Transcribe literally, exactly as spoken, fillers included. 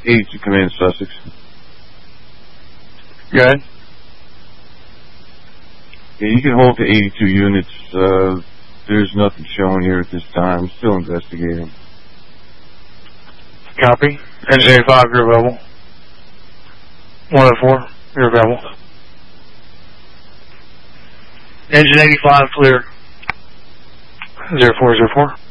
eighty-two Command Sussex. Go ahead. Yeah, you can hold to eighty-two units. Uh, there's nothing showing here at this time. Still investigating. Copy. Engine eighty-five, you're available. one oh four, you're available. Engine eighty-five, clear. zero four zero four.